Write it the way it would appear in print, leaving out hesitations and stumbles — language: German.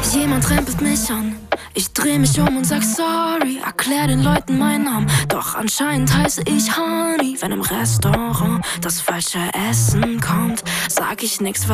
Jemand rempelt mich an. Ich dreh mich um und sag sorry, erklär den Leuten meinen Namen. Doch anscheinend heiße ich Honey. Wenn im Restaurant das falsche Essen kommt, sag ich nix,